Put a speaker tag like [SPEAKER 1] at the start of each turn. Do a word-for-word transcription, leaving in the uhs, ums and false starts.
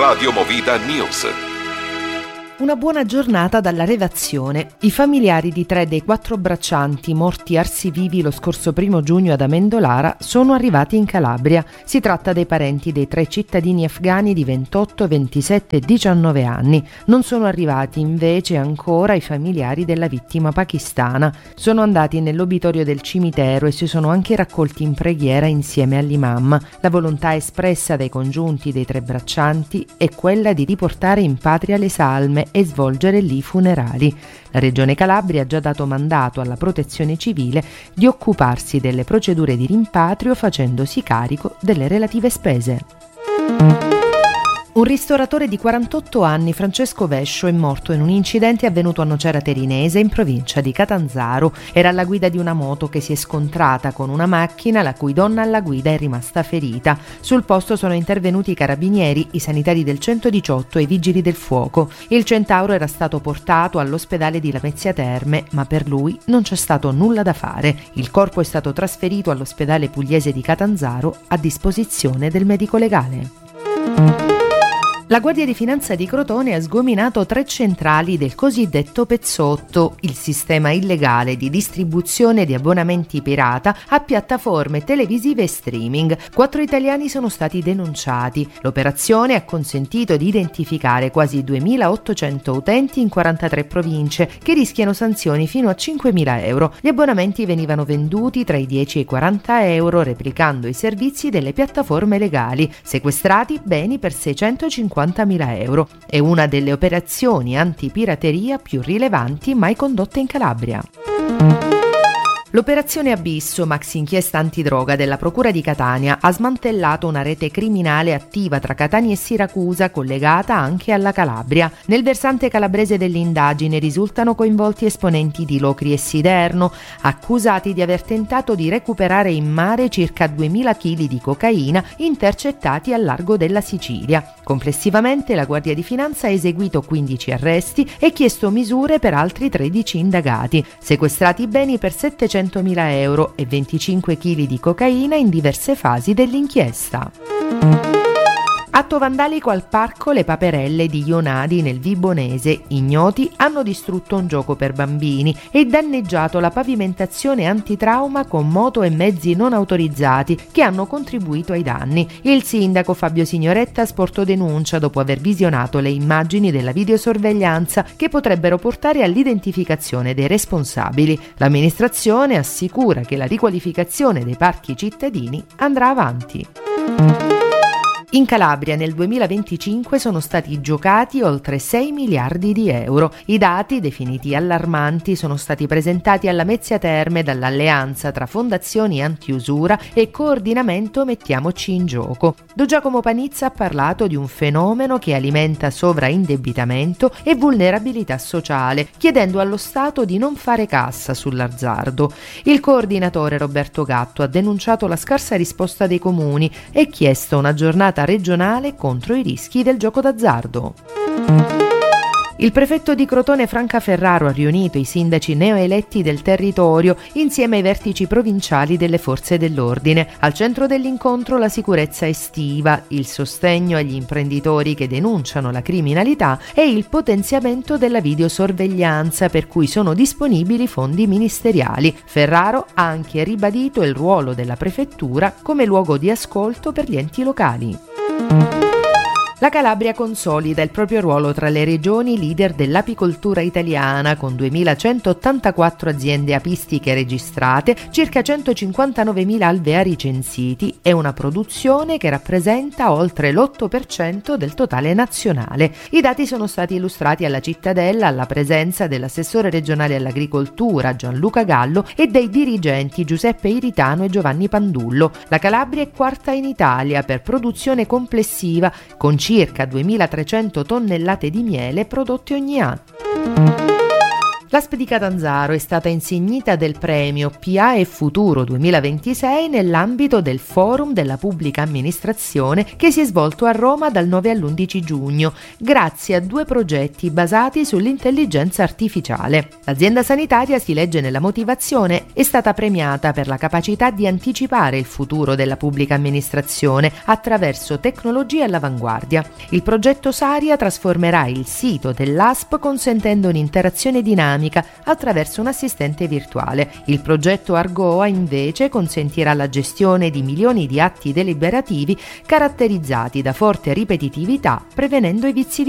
[SPEAKER 1] Radio Movida News.
[SPEAKER 2] Una buona giornata dalla redazione. I familiari di tre dei quattro braccianti morti arsi vivi lo scorso primo giugno ad Amendolara sono arrivati in Calabria. Si tratta dei parenti dei tre cittadini afghani di ventotto, ventisette e diciannove anni. Non sono arrivati invece ancora i familiari della vittima pakistana. Sono andati nell'obitorio del cimitero e si sono anche raccolti in preghiera insieme all'imam. La volontà espressa dai congiunti dei tre braccianti è quella di riportare in patria le salme e svolgere lì i funerali. La Regione Calabria ha già dato mandato alla Protezione Civile di occuparsi delle procedure di rimpatrio facendosi carico delle relative spese. Un ristoratore di quarantotto anni, Francesco Vescio, è morto in un incidente avvenuto a Nocera Terinese, in provincia di Catanzaro. Era alla guida di una moto che si è scontrata con una macchina, la cui donna alla guida è rimasta ferita. Sul posto sono intervenuti i carabinieri, i sanitari del centodiciotto e i vigili del fuoco. Il Centauro era stato portato all'ospedale di Lamezia Terme, ma per lui non c'è stato nulla da fare. Il corpo è stato trasferito all'ospedale pugliese di Catanzaro a disposizione del medico legale. La Guardia di Finanza di Crotone ha sgominato tre centrali del cosiddetto pezzotto, il sistema illegale di distribuzione di abbonamenti pirata a piattaforme televisive e streaming. Quattro italiani sono stati denunciati. L'operazione ha consentito di identificare quasi duemilaottocento utenti in quarantatré province che rischiano sanzioni fino a cinquemila euro. Gli abbonamenti venivano venduti tra i dieci e i quaranta euro, replicando i servizi delle piattaforme legali. Sequestrati beni per seicentocinquantamila euro. È una delle operazioni antipirateria più rilevanti mai condotte in Calabria. L'operazione Abisso, maxi inchiesta antidroga della Procura di Catania, ha smantellato una rete criminale attiva tra Catania e Siracusa, collegata anche alla Calabria. Nel versante calabrese dell'indagine risultano coinvolti esponenti di Locri e Siderno, accusati di aver tentato di recuperare in mare circa duemila chili di cocaina intercettati al largo della Sicilia. Complessivamente la Guardia di Finanza ha eseguito quindici arresti e chiesto misure per altri tredici indagati. Sequestrati beni per settecentomila euro e venticinque chili di cocaina in diverse fasi dell'inchiesta. Atto vandalico al parco Le Paperelle di Ionadi nel Vibonese. Ignoti hanno distrutto un gioco per bambini e danneggiato la pavimentazione antitrauma con moto e mezzi non autorizzati che hanno contribuito ai danni. Il sindaco Fabio Signoretta sportò denuncia dopo aver visionato le immagini della videosorveglianza che potrebbero portare all'identificazione dei responsabili. L'amministrazione assicura che la riqualificazione dei parchi cittadini andrà avanti. In Calabria nel duemilaventicinque sono stati giocati oltre sei miliardi di euro. I dati, definiti allarmanti, sono stati presentati alla Lamezia Terme dall'alleanza tra fondazioni antiusura e coordinamento Mettiamoci in Gioco. Don Giacomo Panizza ha parlato di un fenomeno che alimenta sovraindebitamento e vulnerabilità sociale, chiedendo allo Stato di non fare cassa sull'azzardo. Il coordinatore Roberto Gatto ha denunciato la scarsa risposta dei comuni e chiesto una giornata regionale contro i rischi del gioco d'azzardo. Il prefetto di Crotone Franca Ferraro ha riunito i sindaci neoeletti del territorio insieme ai vertici provinciali delle forze dell'ordine. Al centro dell'incontro la sicurezza estiva, il sostegno agli imprenditori che denunciano la criminalità e il potenziamento della videosorveglianza per cui sono disponibili fondi ministeriali. Ferraro ha anche ribadito il ruolo della prefettura come luogo di ascolto per gli enti locali. La Calabria consolida il proprio ruolo tra le regioni leader dell'apicoltura italiana, con duemilacentottantaquattro aziende apistiche registrate, circa centocinquantanovemila alveari censiti e una produzione che rappresenta oltre l'otto per cento del totale nazionale. I dati sono stati illustrati alla Cittadella alla presenza dell'assessore regionale all'agricoltura Gianluca Gallo e dei dirigenti Giuseppe Iritano e Giovanni Pandullo. La Calabria è quarta in Italia per produzione complessiva, con circa duemilatrecento tonnellate di miele prodotte ogni anno. L'A S P di Catanzaro è stata insignita del premio P A e Futuro duemilaventisei nell'ambito del Forum della Pubblica Amministrazione che si è svolto a Roma dal nove all'undici giugno, grazie a due progetti basati sull'intelligenza artificiale. L'azienda sanitaria, si legge nella motivazione, è stata premiata per la capacità di anticipare il futuro della pubblica amministrazione attraverso tecnologie all'avanguardia. Il progetto Saria trasformerà il sito dell'A S P consentendo un'interazione dinamica attraverso un assistente virtuale. Il progetto Argoa invece consentirà la gestione di milioni di atti deliberativi caratterizzati da forte ripetitività, prevenendo i vizi di